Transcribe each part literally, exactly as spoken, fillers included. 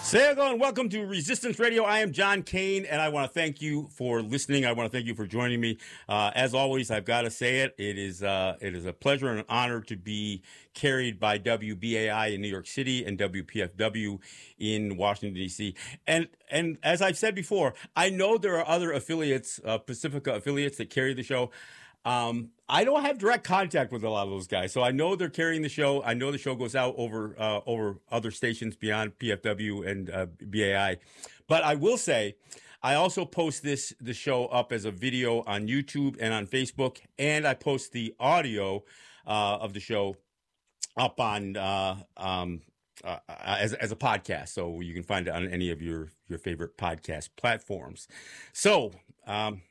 Sayonara and welcome to Resistance Radio. I am John Kane, and I want to thank you for listening. I want to thank you for joining me. Uh, as always, I've got to say it. It is uh, it is a pleasure and an honor to be carried by W B A I in New York City and W P F W in Washington, D C. And and as I've said before, I know there are other affiliates, uh, Pacifica affiliates that carry the show. Um, I don't have direct contact with a lot of those guys, so I know they're carrying the show. I know the show goes out over uh, over other stations beyond P F W and uh, B A I. But I will say, I also post this the show up as a video on YouTube and on Facebook, and I post the audio uh, of the show up on uh, um, uh, as as a podcast, so you can find it on any of your your favorite podcast platforms. So. Um,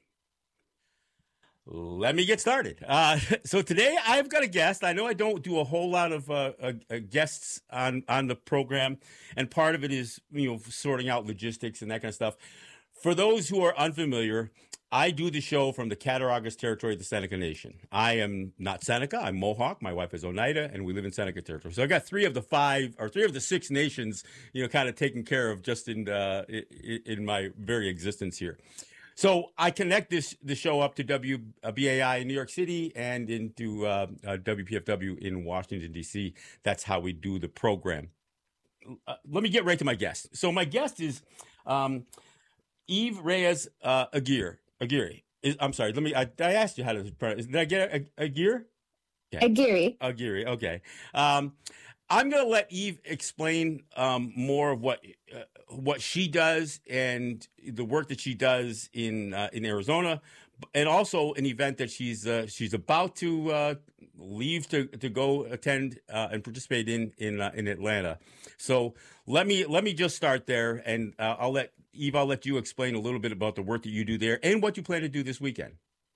Let me get started. Uh, so today I've got a guest. I know I don't do a whole lot of uh, uh, guests on, on the program, and part of it is, you know, sorting out logistics and that kind of stuff. For those who are unfamiliar, I do the show from the Cattaraugus territory of the Seneca Nation. I am not Seneca. I'm Mohawk. My wife is Oneida, and we live in Seneca territory. So I got three of the five, or three of the six nations, you know, kind of taken care of just in uh, in my very existence here. So I connect this the show up to W B A I in New York City and into uh, uh, W P F W in Washington, D C. That's how we do the program. Uh, let me get right to my guest. So my guest is um, Eve Reyes uh, Aguirre. Aguirre. Is, I'm sorry. Let me. I, I asked you how to pronounce. Did I get Aguirre? Yeah. Aguirre. Aguirre. Okay. Um, I'm going to let Eve explain um, more of what uh, what she does and the work that she does in uh, in Arizona, and also an event that she's uh, she's about to uh, leave to to go attend uh, and participate in in uh, in Atlanta. So let me let me just start there, and uh, I'll let Eve. I'll let you explain a little bit about the work that you do there and what you plan to do this weekend.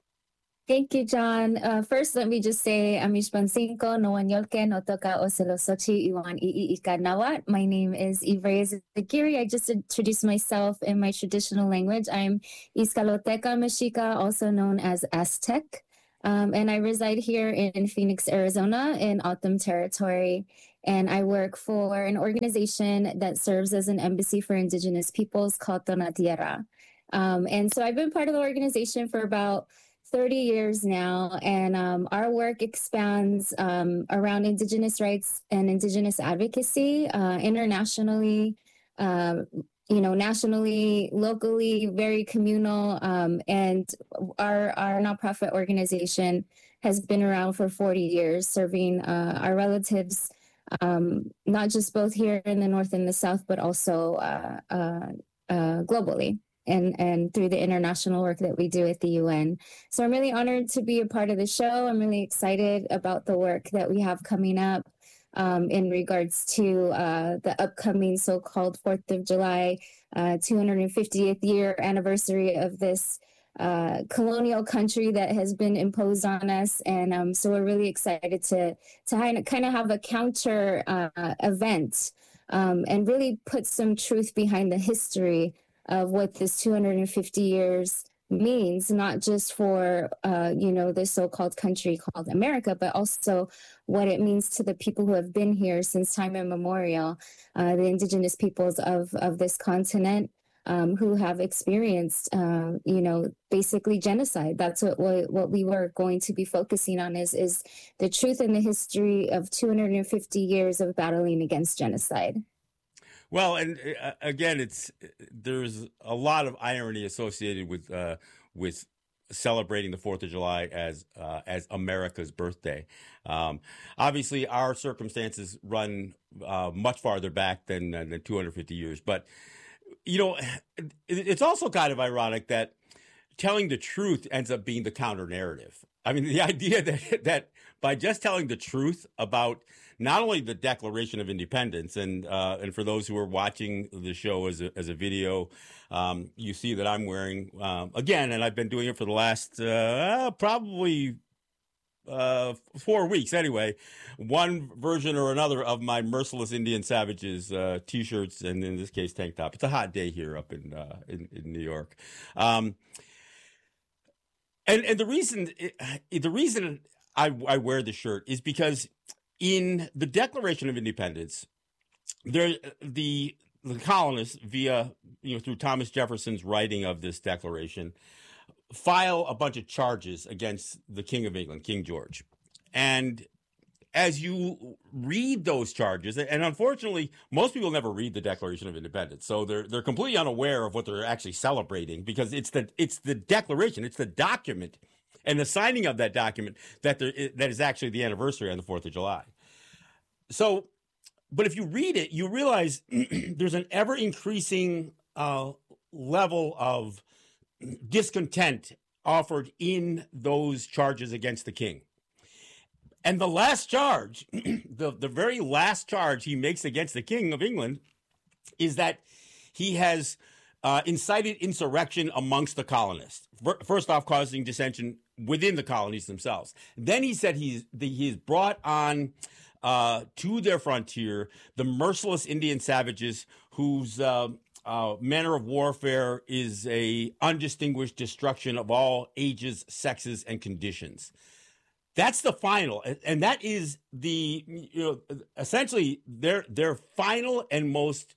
Thank you, John. Uh, first, let me just say, Amishpan Cinco, Noan Yolke, Notoka Oselosochi, Iwan Ii Ikanawat. My name is Eve Reyes Aguirre. I just introduced myself in my traditional language. I'm Iskaloteca Mexica, also known as Aztec. Um, and I reside here in Phoenix, Arizona, in Autumn Territory. And I work for an organization that serves as an embassy for indigenous peoples called Dona Tierra. Um, and so I've been part of the organization for about thirty years now, and um, our work expands um, around Indigenous rights and Indigenous advocacy uh, internationally, uh, you know, nationally, locally, very communal. Um, and our our nonprofit organization has been around for forty years, serving uh, our relatives, um, not just both here in the North and the South, but also uh, uh, uh, globally. And, and through the international work that we do at the U N. So I'm really honored to be a part of the show. I'm really excited about the work that we have coming up um, in regards to uh, the upcoming so-called fourth of July, uh, two hundred fiftieth year anniversary of this uh, colonial country that has been imposed on us. And um, so we're really excited to, to kind of have a counter uh, event um, and really put some truth behind the history of what this two hundred fifty years means, not just for, uh, you know, this so-called country called America, but also what it means to the people who have been here since time immemorial, uh, the indigenous peoples of, of this continent um, who have experienced, uh, you know, basically genocide. That's what, what what we were going to be focusing on is, is the truth and the history of two hundred fifty years of battling against genocide. Well, and uh, again, it's there's a lot of irony associated with uh, with celebrating the Fourth of July as uh, as America's birthday. Um, obviously, our circumstances run uh, much farther back than, than two hundred fifty years. But you know, it, it's also kind of ironic that telling the truth ends up being the counter narrative. I mean, the idea that that by just telling the truth about not only the Declaration of Independence, and uh, and for those who are watching the show as a, as a video, um, you see that I'm wearing, um, again, and I've been doing it for the last uh, probably uh, four weeks anyway, one version or another of my Merciless Indian Savages uh, T-shirts, and in this case, tank top. It's a hot day here up in uh, in, in New York. Um, and, and the reason the reason I, I wear the shirt is because in the Declaration of Independence, there the the colonists, via, you know, through Thomas Jefferson's writing of this declaration, file a bunch of charges against the King of England, King George. And as you read those charges, and unfortunately, most people never read the Declaration of Independence, so they're they're completely unaware of what they're actually celebrating, because it's the it's the declaration, it's the document, and the signing of that document that there that is actually the anniversary on the fourth of July. So, but if you read it, you realize there's an ever increasing uh, level of discontent offered in those charges against the king. And the last charge, the, the very last charge he makes against the King of England, is that he has uh, incited insurrection amongst the colonists. First off, causing dissension within the colonies themselves. Then he said he's he's brought on uh, to their frontier the merciless Indian savages whose uh, uh, manner of warfare is a undistinguished destruction of all ages, sexes, and conditions. That's the final, and that is the, you know, essentially their their final and most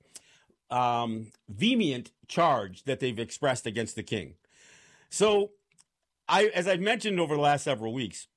um, vehement charge that they've expressed against the king. So, I, as I've mentioned over the last several weeks,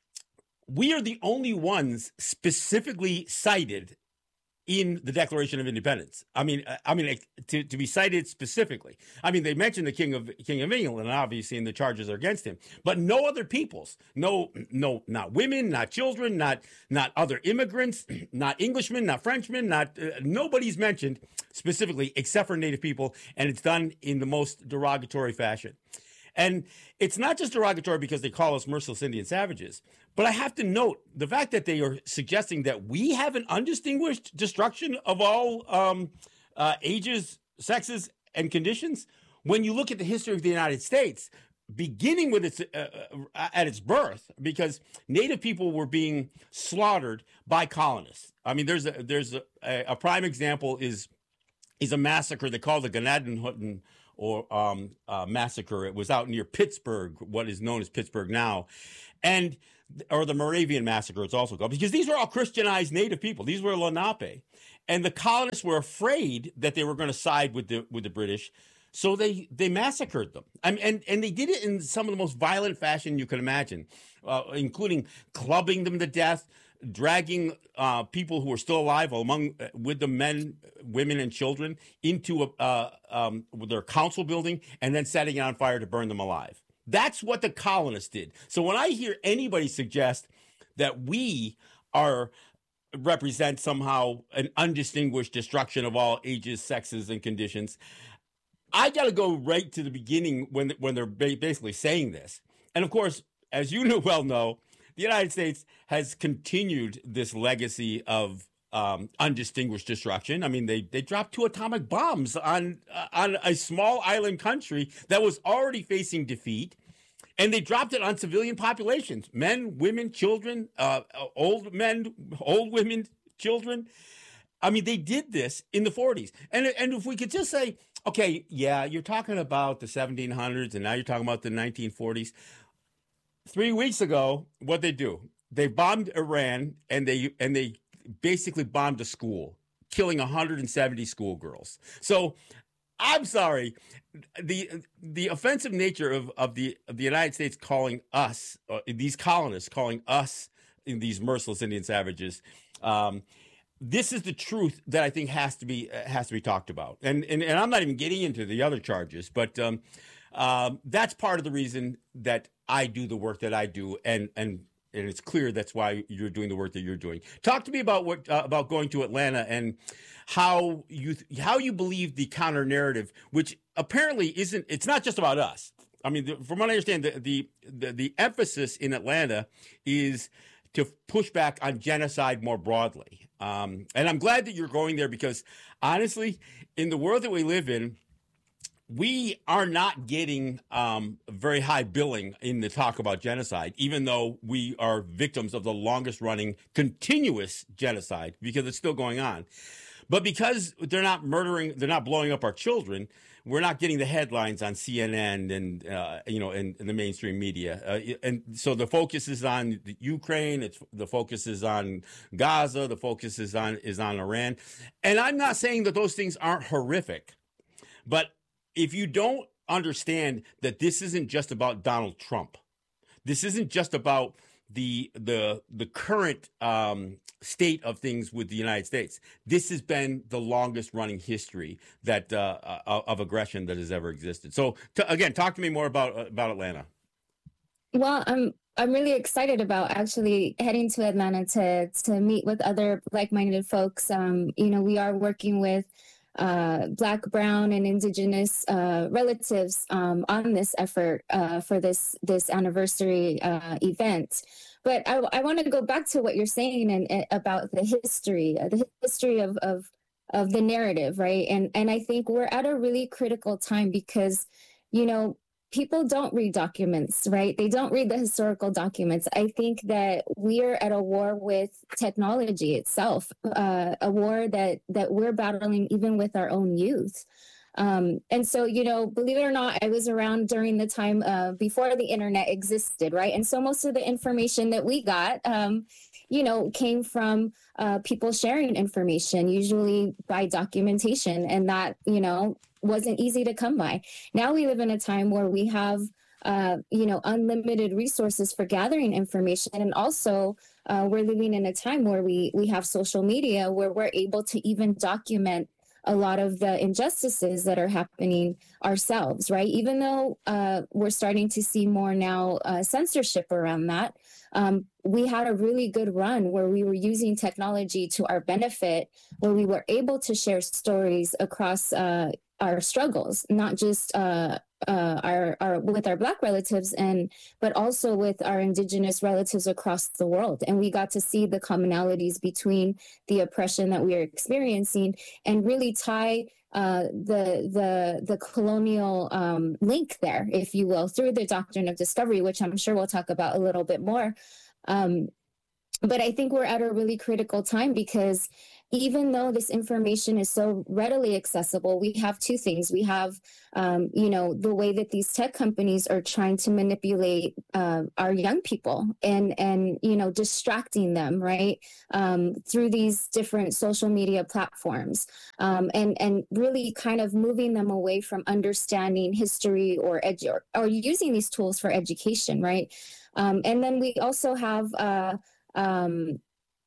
we are the only ones specifically cited in the Declaration of Independence. I mean, I mean, to, to be cited specifically. I mean, they mentioned the King of King of England, obviously, and the charges are against him, but no other peoples, no, no, not women, not children, not not other immigrants, not Englishmen, not Frenchmen, not uh, nobody's mentioned specifically except for Native people, and it's done in the most derogatory fashion. And it's not just derogatory because they call us merciless Indian savages, but I have to note the fact that they are suggesting that we have an undistinguished destruction of all um, uh, ages, sexes, and conditions. When you look at the history of the United States, beginning with its uh, at its birth, because Native people were being slaughtered by colonists. I mean, there's a, there's a, a prime example is is a massacre they call the Gnadenhutten or um, uh, massacre. It was out near Pittsburgh, what is known as Pittsburgh now, and or the Moravian massacre, it's also called, because these were all Christianized Native people. These were Lenape, and the colonists were afraid that they were going to side with the with the British, so they they massacred them. I mean, and and they did it in some of the most violent fashion you can imagine, uh, including clubbing them to death, dragging uh, people who were still alive among with the men, women, and children into a, uh, um, their council building, and then setting it on fire to burn them alive. That's what the colonists did. So when I hear anybody suggest that we are represent somehow an undistinguished destruction of all ages, sexes, and conditions, I got to go right to the beginning when when they're basically saying this. And of course, as you know, well know, the United States has continued this legacy of um, undistinguished destruction. I mean, they they dropped two atomic bombs on uh, on a small island country that was already facing defeat, and they dropped it on civilian populations: men, women, children, uh, old men, old women, children. I mean, they did this in the forties. And and if we could just say, okay, yeah, you're talking about the seventeen hundreds, and now you're talking about the nineteen forties. Three weeks ago, what they do? They bombed Iran, and they and they basically bombed a school, killing one hundred seventy schoolgirls. So, I'm sorry, the the offensive nature of, of the of the United States calling us, uh, these colonists calling us these merciless Indian savages. Um, this is the truth that I think has to be uh, has to be talked about. And and and I'm not even getting into the other charges, but um, um, that's part of the reason that I do the work that I do, and and and it's clear that's why you're doing the work that you're doing. Talk to me about what uh, about going to Atlanta and how you how you believe the counter narrative, which apparently isn't. It's not just about us. I mean, the, from what I understand, the, the the the emphasis in Atlanta is to push back on genocide more broadly. Um, and I'm glad that you're going there, because honestly, in the world that we live in, we are not getting um, very high billing in the talk about genocide, even though we are victims of the longest running continuous genocide, because it's still going on. But because they're not murdering, they're not blowing up our children, we're not getting the headlines on C N N and, uh, you know, in, in the mainstream media. Uh, and so the focus is on the Ukraine. It's the focus is on Gaza. The focus is on is on Iran. And I'm not saying that those things aren't horrific. But if you don't understand that this isn't just about Donald Trump, this isn't just about the the the current um, state of things with the United States. This has been the longest running history that uh, of aggression that has ever existed. So to, again, talk to me more about about Atlanta. Well, I'm I'm really excited about actually heading to Atlanta to to meet with other like-minded folks. Um, you know, we are working with uh, Black, Brown, and Indigenous uh, relatives um, on this effort uh, for this this anniversary uh, event. But I, I want to go back to what you're saying and, and about the history, uh, the history of, of of the narrative, right? And and I think we're at a really critical time because, you know, people don't read documents, right? They don't read the historical documents. I think that we're at a war with technology itself, uh, a war that that we're battling even with our own youth. Um, and so, you know, believe it or not, I was around during the time uh, before the internet existed, right? And so most of the information that we got, um, you know, came from uh, people sharing information, usually by documentation. And that, you know, wasn't easy to come by. Now we live in a time where we have, uh, you know, unlimited resources for gathering information. And also uh, we're living in a time where we, we have social media where we're able to even document a lot of the injustices that are happening ourselves, right? Even though uh, we're starting to see more now uh, censorship around that, um, we had a really good run where we were using technology to our benefit, where we were able to share stories across uh, our struggles, not just uh, uh, our, our with our Black relatives, and but also with our Indigenous relatives across the world. And we got to see the commonalities between the oppression that we are experiencing, and really tie uh, the the the colonial um, link there, if you will, through the doctrine of discovery, which I'm sure we'll talk about a little bit more. Um, but I think we're at a really critical time because even though this information is so readily accessible, we have two things. We have, um, you know, the way that these tech companies are trying to manipulate uh, our young people and, and, you know, distracting them, right, um, through these different social media platforms, um, and, and really kind of moving them away from understanding history or, edu- or, or using these tools for education, right? Um, and then we also have... Uh, um,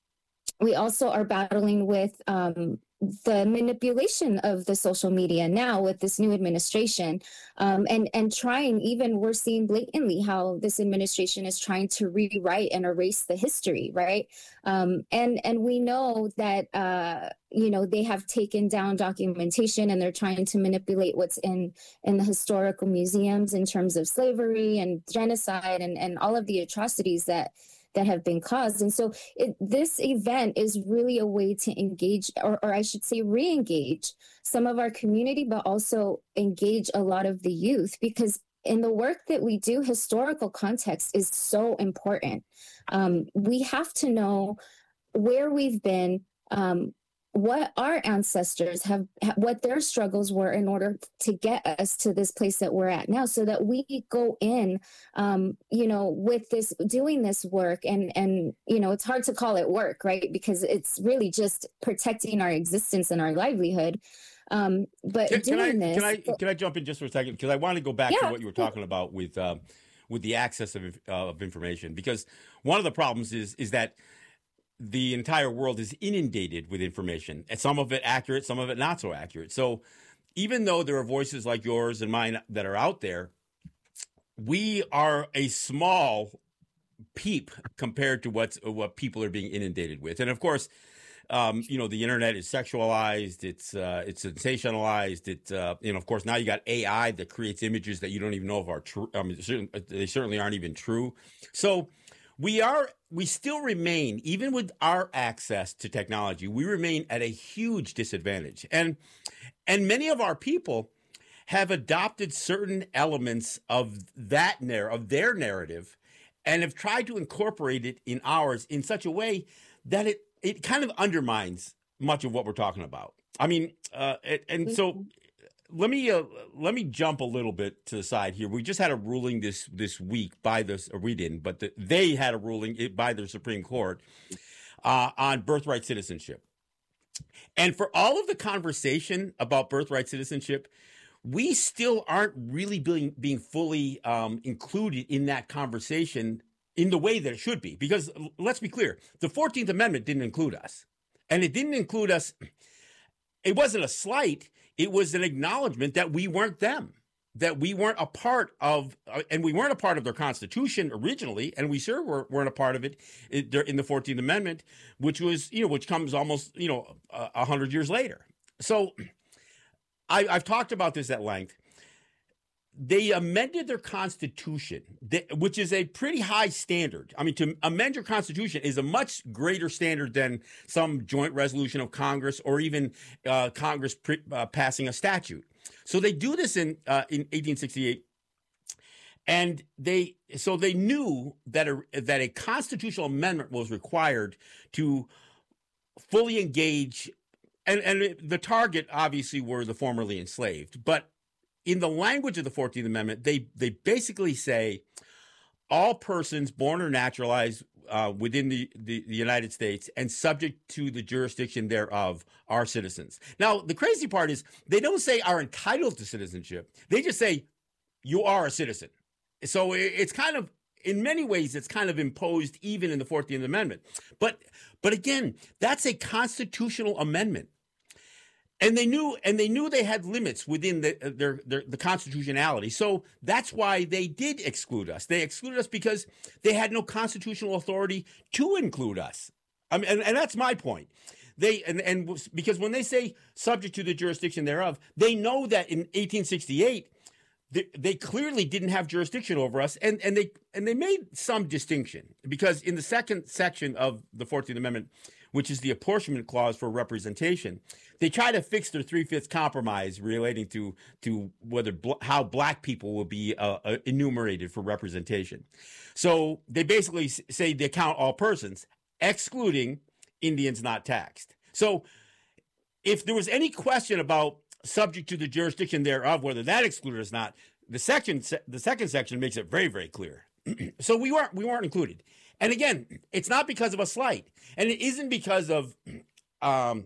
We also are battling with um, the manipulation of the social media now with this new administration, um, and and trying, even we're seeing blatantly how this administration is trying to rewrite and erase the history, right? Um, and and we know that uh, you know, they have taken down documentation and they're trying to manipulate what's in in the historical museums in terms of slavery and genocide and and all of the atrocities that. that have been caused. And so it, this event is really a way to engage, or, or I should say re-engage some of our community, but also engage a lot of the youth, because in the work that we do, historical context is so important. Um, we have to know where we've been, um, what our ancestors have, what their struggles were in order to get us to this place that we're at now, so that we go in, um, you know, with this, doing this work. And, and, you know, it's hard to call it work, right? Because it's really just protecting our existence and our livelihood. Um, but can, doing can I, this. Can I, can I jump in just for a second? Because I want to go back Yeah. to what you were talking about with, um, with the access of, uh, of information, because one of the problems is, is that the entire world is inundated with information, and some of it accurate, some of it not so accurate. So even though there are voices like yours and mine that are out there, we are a small peep compared to what's what people are being inundated with. And of course, um, you know, the internet is sexualized, it's uh, it's sensationalized. It, uh, you know, of course, now you got A I that creates images that you don't even know if are true. I mean, they certainly aren't even true. So we are, we still remain, even with our access to technology, we remain at a huge disadvantage. And, and many of our people have adopted certain elements of that narrative, of their narrative, and have tried to incorporate it in ours in such a way that it, it kind of undermines much of what we're talking about. I mean, uh, and, and so let me uh, let me jump a little bit to the side here. We just had a ruling this this week by the, or we didn't, but the, they had a ruling by the Supreme Court uh, on birthright citizenship. And for all of the conversation about birthright citizenship, we still aren't really being being fully um, included in that conversation in the way that it should be. Because let's be clear, the fourteenth Amendment didn't include us. And it didn't include us. It wasn't a slight. It was an acknowledgement that we weren't them, that we weren't a part of, uh, and we weren't a part of their Constitution originally, and we sure were, weren't a part of it in the fourteenth Amendment, which was, you know, which comes almost, you know, a, a hundred years later. So I, I've talked about this at length. They amended their Constitution, which is a pretty high standard. I mean, to amend your Constitution is a much greater standard than some joint resolution of Congress or even uh, Congress pre- uh, passing a statute. So they do this in uh, in eighteen sixty-eight, and they so they knew that a, that a constitutional amendment was required to fully engage, and and the target obviously were the formerly enslaved, but in the language of the fourteenth Amendment, they they basically say all persons born or naturalized uh, within the, the, the United States and subject to the jurisdiction thereof are citizens. Now, the crazy part is they don't say are entitled to citizenship. They just say you are a citizen. So it's kind of, in many ways, it's kind of imposed even in the fourteenth Amendment. But but again, that's a constitutional amendment. And they knew, and they knew they had limits within the, their, their the constitutionality. So that's why they did exclude us. They excluded us because they had no constitutional authority to include us. I mean, and, and that's my point. They and, and because when they say subject to the jurisdiction thereof, they know that in eighteen sixty-eight they, they clearly didn't have jurisdiction over us, and and they and they made some distinction because in the second section of the fourteenth Amendment, which is the apportionment clause for representation, they try to fix their three-fifths compromise relating to to whether bl- how black people will be uh, uh, enumerated for representation. So they basically s- say they count all persons, excluding Indians not taxed. So if there was any question about subject to the jurisdiction thereof, whether that excluded us or not, the section the second section makes it very, very clear. So we weren't we weren't included. And again, it's not because of a slight, and it isn't because of, um,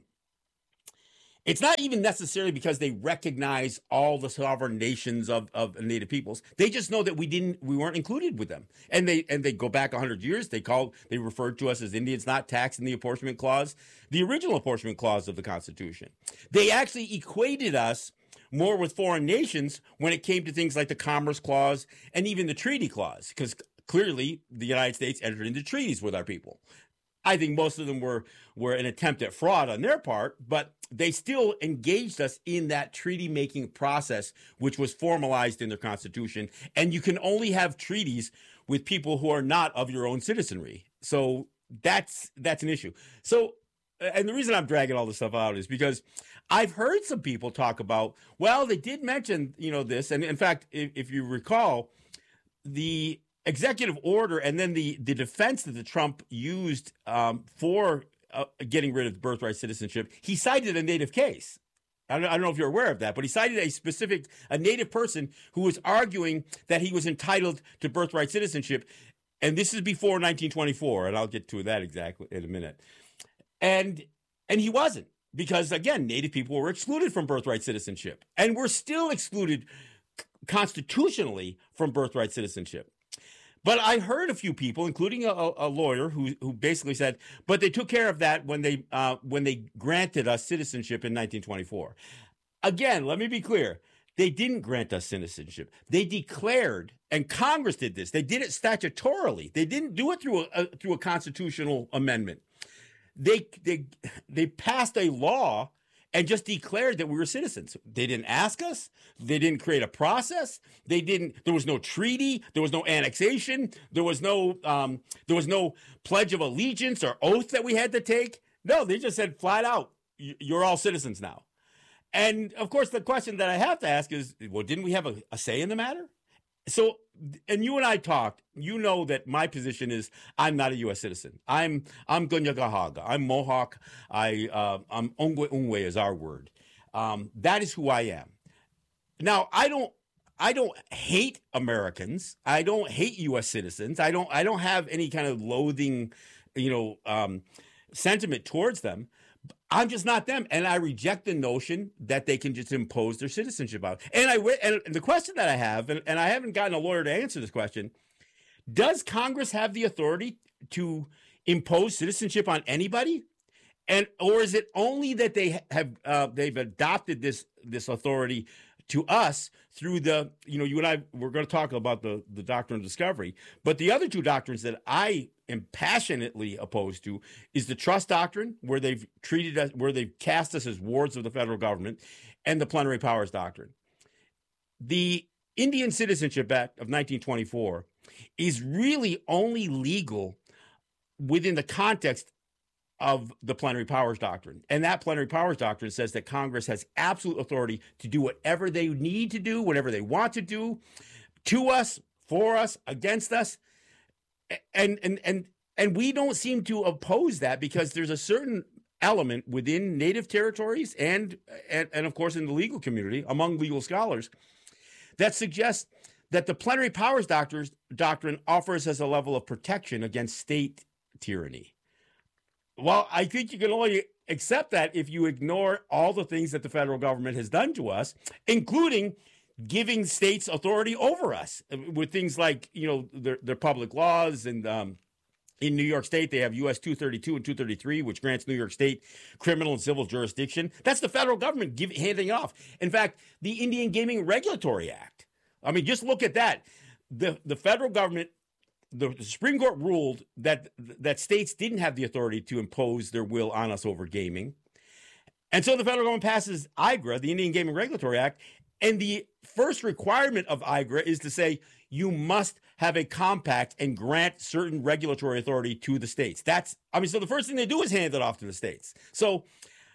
it's not even necessarily because they recognize all the sovereign nations of, of Native peoples. They just know that we didn't, we weren't included with them, and they and they go back a hundred years. They called, they referred to us as Indians not taxed in the apportionment clause, the original apportionment clause of the Constitution. They actually equated us more with foreign nations when it came to things like the Commerce Clause and even the Treaty Clause, because clearly, the United States entered into treaties with our people. I think most of them were, were an attempt at fraud on their part, but they still engaged us in that treaty-making process, which was formalized in their Constitution. And you can only have treaties with people who are not of your own citizenry. So that's that's an issue. So, and the reason I'm dragging all this stuff out is because I've heard some people talk about, well, they did mention, you know, this. And in fact, if, if you recall, the executive order and then the, the defense that the Trump used um, for uh, getting rid of birthright citizenship, he cited a Native case. I don't, I don't know if you're aware of that, but he cited a specific, a Native person who was arguing that he was entitled to birthright citizenship. And this is before nineteen twenty-four, and I'll get to that exactly in a minute. And and he wasn't, because, again, Native people were excluded from birthright citizenship. And we're still excluded constitutionally from birthright citizenship. But I heard a few people, including a, a lawyer, who who basically said, but they took care of that when they uh, when they granted us citizenship in nineteen twenty-four. Again, let me be clear. They didn't grant us citizenship. They declared, and Congress did this. They did it statutorily. They didn't do it through a, a through a constitutional amendment. They they they passed a law and just declared that we were citizens. They didn't ask us. They didn't create a process. They didn't. There was no treaty. There was no annexation. There was no. Um, there was no pledge of allegiance or oath that we had to take. No, they just said flat out, "You're all citizens now." And of course, the question that I have to ask is, well, didn't we have a, a say in the matter? So, and you and I talked. You know that my position is I'm not a U S citizen. I'm I'm Gunyagahaga. I'm Mohawk. I uh, I'm Ongwe Ongwe is our word. Um, that is who I am. Now, I don't I don't hate Americans. I don't hate U S citizens. I don't I don't have any kind of loathing, you know, um, sentiment towards them. I'm just not them, and I reject the notion that they can just impose their citizenship on. And I and the question that I have, and, and I haven't gotten a lawyer to answer this question: does Congress have the authority to impose citizenship on anybody? And or is it only that they have uh, they've adopted this this authority to us through the, you know, you and I, we're going to talk about the, the doctrine of discovery, but the other two doctrines that I am passionately opposed to is the trust doctrine, where they've treated us, where they've cast us as wards of the federal government, and the plenary powers doctrine. The Indian Citizenship Act of nineteen twenty-four is really only legal within the context of the plenary powers doctrine. And that plenary powers doctrine says that Congress has absolute authority to do whatever they need to do, whatever they want to do, to us, for us, against us. And and and and we don't seem to oppose that, because there's a certain element within native territories and and, and of course in the legal community, among legal scholars, that suggests that the plenary powers doctrine, doctrine offers us a level of protection against state tyranny. Well, I think you can only accept that if you ignore all the things that the federal government has done to us, including giving states authority over us with things like, you know, their, their public laws. And um, in New York State, they have U S two thirty-two and two thirty-three, which grants New York State criminal and civil jurisdiction. That's the federal government give, handing off. In fact, the Indian Gaming Regulatory Act. I mean, just look at that. The, the federal government, the Supreme Court ruled that that states didn't have the authority to impose their will on us over gaming. And so the federal government passes I G R A, the Indian Gaming Regulatory Act, and the first requirement of I G R A is to say you must have a compact and grant certain regulatory authority to the states. That's, I mean, so the first thing they do is hand it off to the states. So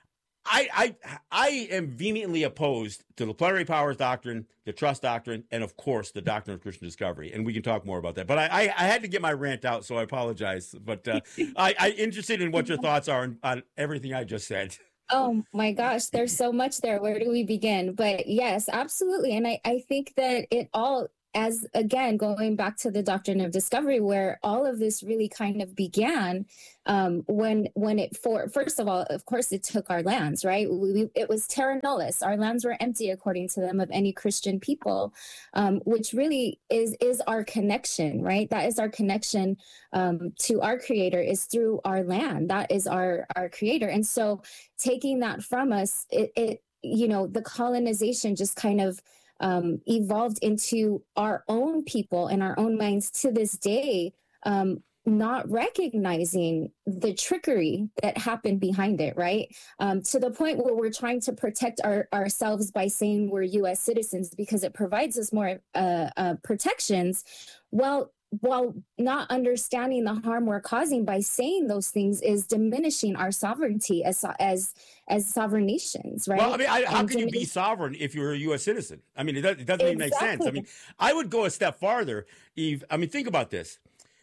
I, I I am vehemently opposed to the plenary powers doctrine, the trust doctrine, and of course the doctrine of Christian discovery. And we can talk more about that. But I I, I had to get my rant out, so I apologize. But uh, I, I'm interested in what your thoughts are on, on everything I just said. Oh my gosh, there's so much there. Where do we begin? But yes, absolutely. And I, I think that it all, as again, going back to the doctrine of discovery, where all of this really kind of began, um, when when it for first of all, of course, it took our lands, right? We, we, it was terra nullius. Our lands were empty, according to them, of any Christian people, um, which really is is our connection, right? That is our connection um, to our Creator, is through our land. That is our our Creator, and so taking that from us, it, it you know, the colonization just kind of Um, evolved into our own people and our own minds to this day, um, not recognizing the trickery that happened behind it, right? Um, to the point where we're trying to protect our, ourselves by saying we're U S citizens because it provides us more uh, uh, protections. Well, while not understanding the harm we're causing by saying those things is diminishing our sovereignty as as as sovereign nations, right? Well, I mean, I, how um, can you be sovereign if you're a U S citizen? I mean, it, does, it doesn't even make sense. I mean, I would go a step farther, Eve. I mean, think about this.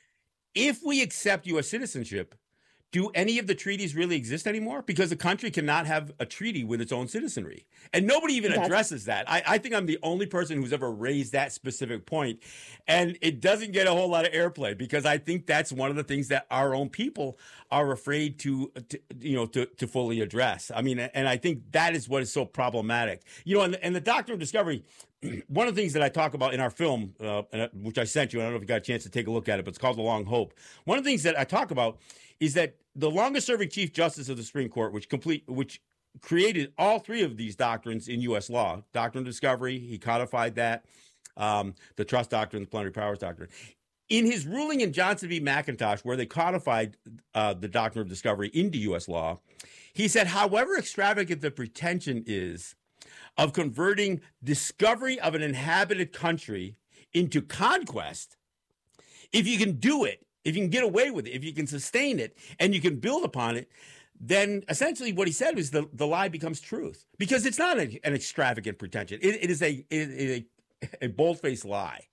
If we accept U S citizenship, do any of the treaties really exist anymore? Because a country cannot have a treaty with its own citizenry. And nobody even That's- addresses that. I, I think I'm the only person who's ever raised that specific point. And it doesn't get a whole lot of airplay, because I think that's one of the things that our own people are afraid to, to you know, to, to fully address. I mean, and I think that is what is so problematic. You know, and, and the doctrine of discovery, one of the things that I talk about in our film, uh, which I sent you, I don't know if you got a chance to take a look at it, but it's called The Long Hope. One of the things that I talk about is that the longest-serving Chief Justice of the Supreme Court, which complete, which created all three of these doctrines in U S law, doctrine of discovery, he codified that, um, the trust doctrine, the plenary powers doctrine. In his ruling in Johnson v. McIntosh, where they codified uh, the doctrine of discovery into U S law, he said, however extravagant the pretension is of converting discovery of an inhabited country into conquest, if you can do it, if you can get away with it, if you can sustain it, and you can build upon it, then essentially what he said was the, the lie becomes truth, because it's not a, an extravagant pretension. It, it is a, it is a, a bold-faced lie.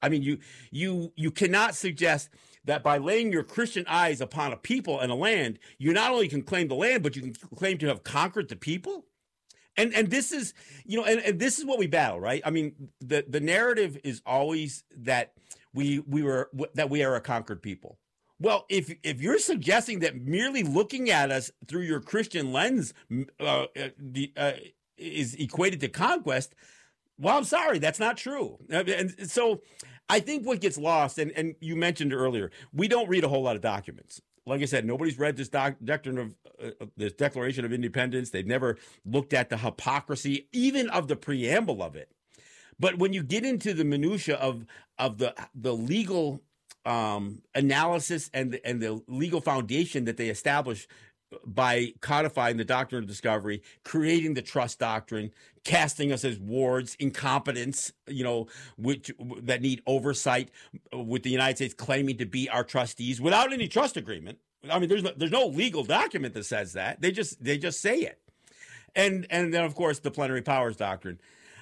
I mean, you you you cannot suggest that by laying your Christian eyes upon a people and a land, you not only can claim the land, but you can claim to have conquered the people. And and this is, you know, and, and this is what we battle, right? I mean, the, the narrative is always that we we were that we are a conquered people. Well, if if you're suggesting that merely looking at us through your Christian lens uh, the, uh, is equated to conquest, well, I'm sorry, that's not true. And so I think what gets lost, and, and you mentioned earlier, we don't read a whole lot of documents. Like I said, nobody's read this doc, doctrine of uh, this Declaration of Independence. They've never looked at the hypocrisy, even of the preamble of it. But when you get into the minutia of of the the legal um, analysis and the, and the legal foundation that they establish by codifying the doctrine of discovery, creating the trust doctrine, casting us as wards, incompetence, you know, which that need oversight, with the United States claiming to be our trustees without any trust agreement. I mean, there's no, there's no legal document that says that. They just they just say it. And and then of course the plenary powers doctrine.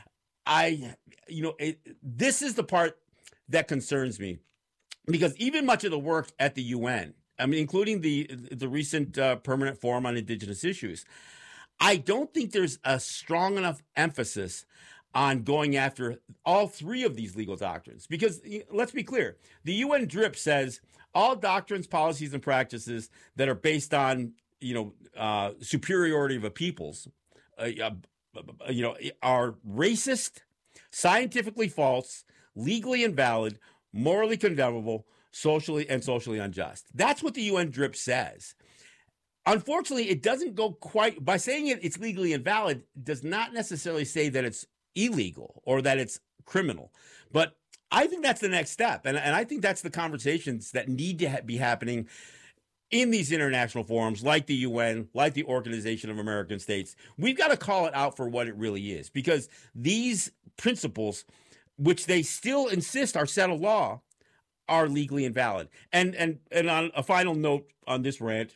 I you know, it, this is the part that concerns me, because even much of the work at the U N, I mean, including the the recent uh, Permanent Forum on Indigenous Issues, I don't think there's a strong enough emphasis on going after all three of these legal doctrines. Because let's be clear, the U N D R I P says all doctrines, policies, and practices that are based on, you know, uh, superiority of a peoples, uh, uh, you know, are racist, scientifically false, legally invalid, morally condemnable, socially and socially unjust. That's what the U N D R I P says. Unfortunately, it doesn't go quite, by saying it, it's legally invalid, does not necessarily say that it's illegal or that it's criminal. But I think that's the next step. And, and I think that's the conversations that need to ha- be happening in these international forums like the U N, like the Organization of American States. We've got to call it out for what it really is, because these principles, which they still insist are settled law, are legally invalid. And and and on a final note on this rant,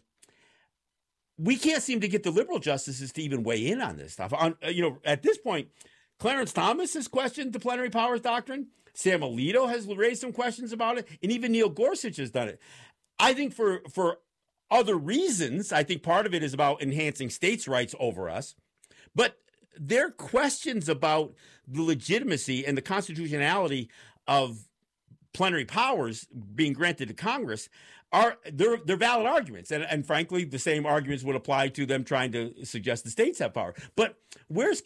we can't seem to get the liberal justices to even weigh in on this stuff. On you know, at this point, Clarence Thomas has questioned the plenary powers doctrine. Sam Alito has raised some questions about it, and even Neil Gorsuch has done it. I think for for other reasons, I think part of it is about enhancing states' rights over us, but their questions about the legitimacy and the constitutionality of plenary powers being granted to Congress are they're, they're valid arguments. And, and frankly, the same arguments would apply to them trying to suggest the states have power. But where's